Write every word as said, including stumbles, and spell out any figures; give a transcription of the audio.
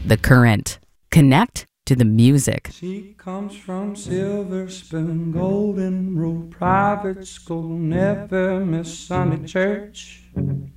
the current. Connect to the music. She comes from Silver Spoon, Golden Rule Private School, never miss Sunday church.